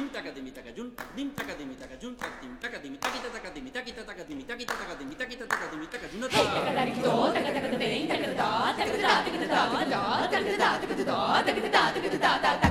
dim taka dimi taka jun dim taka dimi taka jun tak dim taka dimi takita taka dimi takita taka dimi takita taka dimi takita taka dimi taka jun Hey, takadarikido, takadakadadeng, takadada, takadada, takadada, takadada, takadada, takadada, takadada, takadada, takadada,